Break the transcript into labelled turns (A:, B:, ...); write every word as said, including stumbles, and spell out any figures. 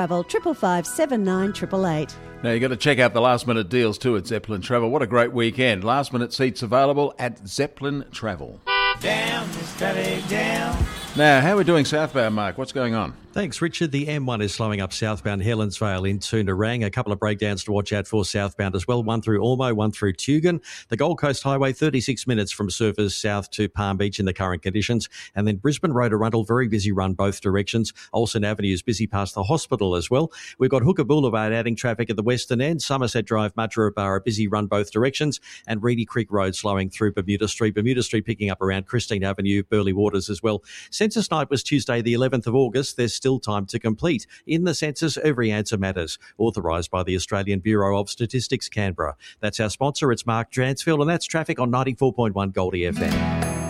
A: Travel triple five seven nine triple eight.
B: Now, you've got to check out the last-minute deals too at Zeppelin Travel. What a great weekend. Last-minute seats available at Zeppelin Travel.
C: Down, Miss Traffic, down.
B: Now, how are we doing southbound, Mark? What's going on?
D: Thanks, Richard. The M one is slowing up southbound Helensvale into Nerang. A couple of breakdowns to watch out for southbound as well. One through Ormo, one through Tugun. The Gold Coast Highway, thirty-six minutes from Surfers south to Palm Beach in the current conditions. And then Brisbane Road, Arundel, very busy run both directions. Olsen Avenue is busy past the hospital as well. We've got Hooker Boulevard adding traffic at the western end. Somerset Drive, Mudgeeraba, busy run both directions. And Reedy Creek Road slowing through Bermuda Street. Bermuda Street picking up around Christine Avenue, Burleigh Waters as well. Census night was Tuesday, the eleventh of August. There's still time to complete. In the census, every answer matters. Authorised by the Australian Bureau of Statistics, Canberra. That's our sponsor. It's Mark Dransfield, and that's traffic on ninety-four point one Goldie F M.